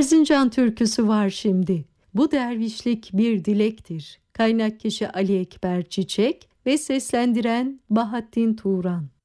Erzincan türküsü var şimdi. Bu dervişlik bir dilektir. Kaynak kişi Ali Ekber Çiçek ve seslendiren Bahattin Turan.